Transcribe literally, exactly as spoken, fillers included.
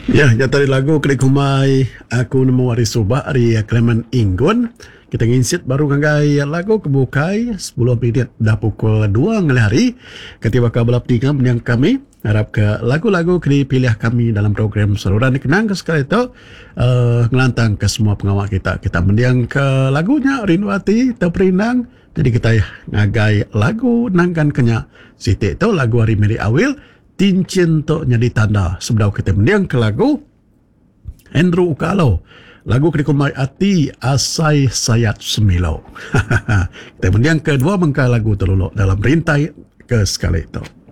Ya, ya tadi lagu kena kumai aku nemu hari subah hari Clement Inggun. Kita nginsit baru ngagai lagu kebukai sepuluh minit dah pukul dua ngali hari. Ketika kabel tingam yang kami harap ke lagu-lagu kini pilih kami dalam program saluran dikenang ke sekali itu uh, ngelantang ke semua pengawal kita. Kita mendiang ke lagunya Rindu Hati Terperinang. Jadi kita ngagai lagu nangkan kenya Siti itu lagu hari Mary Awil Tincin to nyadi tanda sebelum kita mendiang ke lagu Andrew Ukalo lagu Krikumai Ati Asai Sayat Semilo. Kita mendiang kedua mengka lagu terluluk dalam rintai ke sekali itu.